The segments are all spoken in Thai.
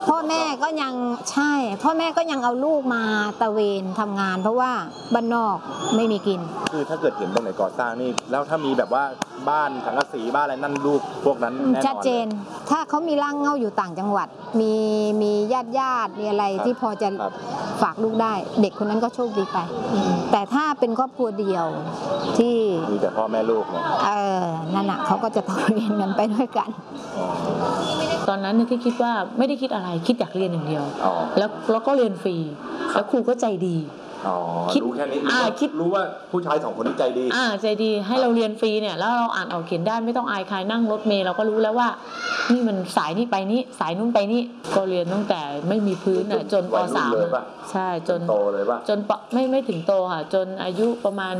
พ่อแม่ก็ยังใช่พ่อแม่ก็ยังเอาลูกมาตะเวนทำงานเพราะว่าบ้านนอกไม่มีกินคือถ้าเกิดเห็นตรงไหนก่อสร้างนี่แล้วถ้ามีแบบว่าบ้านสังกะสีบ้านอะไรนั่นลูกพวกนั้นแน่นอนชัดเจนถ้าเขามีร่างเงาอยู่ต่างจังหวัดมีญาติมีอะไรที่พอจะฝากลูกได้เด็กคนนั้นก็โชคดีไปแต่ถ้าเป็นครอบครัวเดียวที่มีแต่พ่อแม่ลูกเนี่ยนั่นน่ะเขาก็จะตะเวนกันไปด้วยกันตอนนั้นที่คิดว่าไม่ได้คิดอะไรคิดอยากเรียนอย่างเดียวแล้วก็เรียนฟรีแล้วครูก็ใจดีรู้แค่นี้รู้ว่าผู้ชาย2 คนนี้ใจดีใจดีให้เราเรียนฟรีเนี่ยแล้วเราอ่านออกเขียนได้ไม่ต้องอายใครนั่งรถเมล์เราก็รู้แล้วว่านี่มันสายนี้ไปนี้สายนู้นไปนี้ก็เรียนตั้งแต่ไม่มีพื้นจนป.3ใช่จนโตเลยป่ะจนไม่ถึงโตค่ะจนอายุประมาณ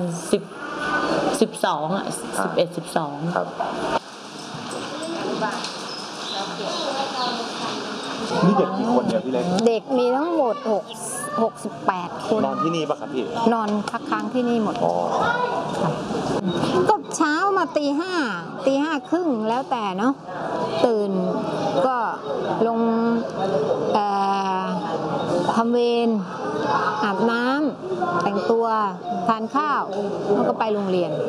11-12 ครับนี่เด็กกี่คนเนี่ยพี่เล็กเด็กมีทั้งหมด68 คนนอนที่นี่ป่ะครับพี่นอนพักค้างที่นี่หมดก็เช้ามาตี 5 ครึ่งแล้วแต่เนาะตื่นก็ลงทำเวรอาบน้ำแต่งตัวทานข้าวแล้วก็ไปโรงเรียน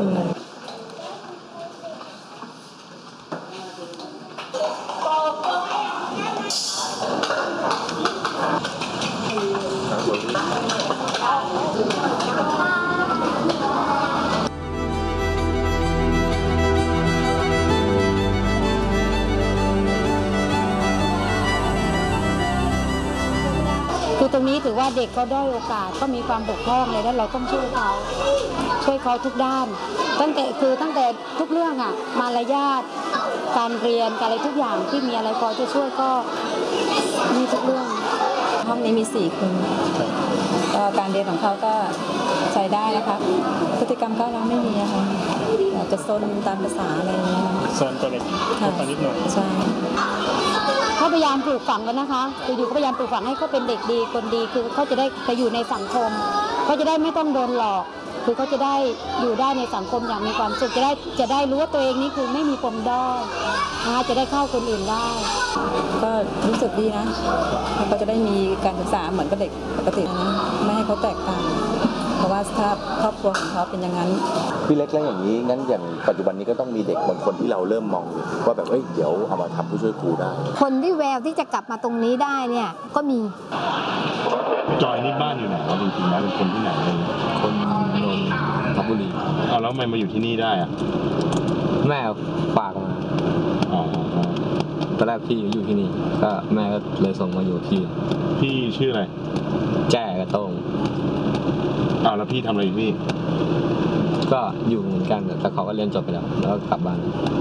คือตรงนี้ถือว่าเด็กก็ด้อยโอกาสก็มีความบกพร่องเลยแล้วเราต้องช่วยเขาทุกด้านตั้งแต่ทุกเรื่องอะมารยาทการเรียนอะไรทุกอย่างที่มีอะไรพอจะช่วยก็มีทุกเรื่องห้องนี้มี4 คนก็การเรียนของเขาก็ใช้ได้นะคะพฤติกรรมก็เราไม่มีอะไรจะซนตามภาษาอะไรอย่างเงี้ยซนตัวเล็กตอนนิดหน่อยใช่เขาพยายามปลูกฝังกันนะคะอยู่ก็พยายามปลูกฝังให้เขาเป็นเด็กดีคนดีคือเขาจะได้ไปอยู่ในสังคมเขาจะได้ไม่ต้องโดนหลอกคือเขาจะได้อยู่ได้ในสังคมอย่างมีความสุขจะได้รู้ว่าตัวเองนี่คือไม่มีปมด้อยนะคะจะได้เข้าคนอื่นได้ก็รู้สึกดีนะเขาจะได้มีการศึกษาเหมือนกับเด็กปกตินะไม่ให้เขาแตกต่างเพราะว่าถ้าครอบครัวของเขาเป็นอย่างนั้นพี่เล็กแล้วอย่างนี้งั้นอย่างปัจจุบันนี้ก็ต้องมีเด็กบางคนที่เราเริ่มมองว่าแบบเดี๋ยวเอามาทำผู้ช่วยครูได้คนที่แววที่จะกลับมาตรงนี้ได้เนี่ยก็มีจอยนี่บ้านอยู่ไหนจริงๆแล้วเป็นคนที่ไหนคนนนทบุรีแล้วทำไมมาอยู่ที่นี่ได้อะแม่ฝากมาตอนแรกพี่อยู่ที่นี่ก็แม่ก็เลยส่งมาอยู่พี่ชื่ออะไรแจ้กระต้งแล้วพี่ทำอะไรอยู่พี่ก็อยู่เหมือนกันแต่เขาก็เรียนจบไปแล้วก็กลับบ้าน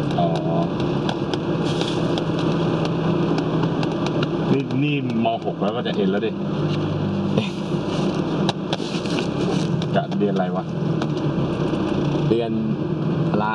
นี่ม.6แล้วก็จะเอ็นแล้วดิจะเรียนอะไรวะเรียนพละ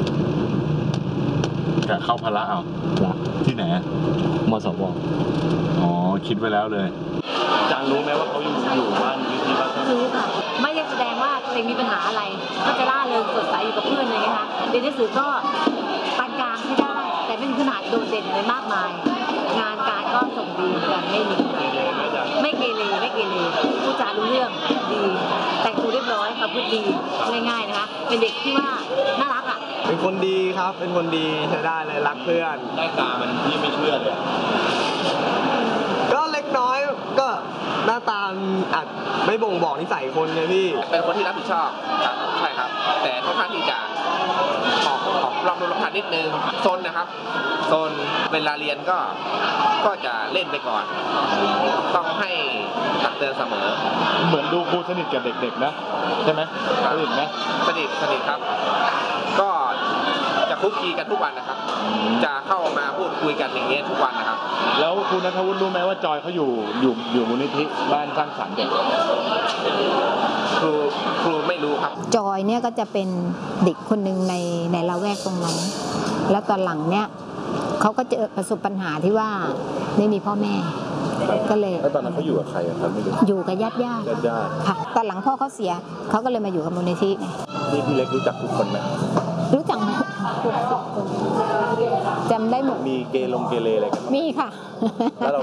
จะเข้าพละที่ไหนมสวคิดไว้แล้วเลยจางรู้ไหมว่าเขาอยู่บ้านวิธีบ้านรู้ค่ะไม่ได้แสดงว่าตัวเองมีปัญหาอะไรก็จะล่าเริงสดใสอยู่กับเพื่อนเลยนะคะเรียนหนังสือก็ปานกลางใช้ได้แต่ไม่มีขนาดโดดเด่นอะไรมากมายงานการก็ส่งดีกันไม่เกเรพูดจารู้เรื่องดีแต่งตัวเรียบร้อยค่ะพูดดีง่ายๆนะคะเป็นเด็กที่ว่าน่ารักอ่ะเป็นคนดีครับเป็นคนดีใช้ได้เลยรักเพื่อนหน้าตามันพี่ไม่เชื่อเลยก็เล็กน้อยก็หน้าตาอาจไม่บ่งบอกนิสัยคนไงพี่เป็นคนที่รับผิดชอบครับใช่ครับแต่ค่อนข้างที่จะออกลองดูลองทานนิดนึงโซนนะครับโซนเวลาเรียนก็จะเล่นไปก่อนต้องให้ตักเตือนเสมอเหมือนดูครูสนิทกับเด็กๆนะใช่ไหมสนิทไหมสนิทครับก็จะคุกคีกันทุกวันนะครับจะเข้ามาพูดคุยกันอย่างเงี้ยทุกวันนะครับแล้วคุณณัฐวุฒิรู้ไหมว่าจอยเขาอยู่มูลนิธิบ้านสร้างสรรค์เด็กครูไม่รู้ครับจอยเนี่ยก็จะเป็นเด็กคนหนึ่งในละแวกตรงนั้นแล้วตอนหลังเนี่ยเขาก็เจอประสบปัญหาที่ว่าไม่มีพ่อแม่ก็เลยแล้วตอนนั้นเขาอยู่กับใครครับไม่รู้อยู่กับญาติค่ะตอนหลังพ่อเขาเสียเขาก็เลยมาอยู่กับมูลนิธินี่พี่เล็กรู้จักทุกคนไหมรู้จักไหมจำได้หมดมีเกเรอะไรกันมีค่ะแล้วเรา